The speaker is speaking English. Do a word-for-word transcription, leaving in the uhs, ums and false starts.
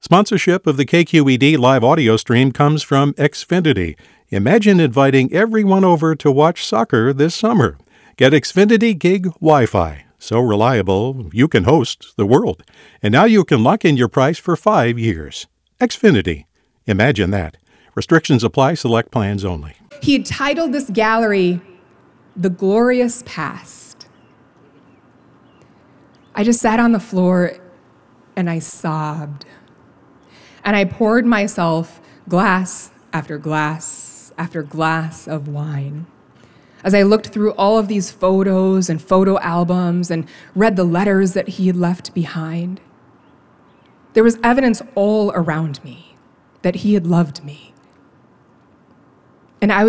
Sponsorship of the K Q E D live audio stream comes from Xfinity. Imagine inviting everyone over to watch soccer this summer. Get Xfinity Gig Wi-Fi. So reliable, you can host the world. And now you can lock in your price for five years. Xfinity. Imagine that. Restrictions apply. Select plans only. He had titled this gallery, The Glorious Past. I just sat on the floor and I sobbed. And I poured myself glass after glass after glass of wine. As I looked through all of these photos and photo albums and read the letters that he had left behind, there was evidence all around me that he had loved me. And I was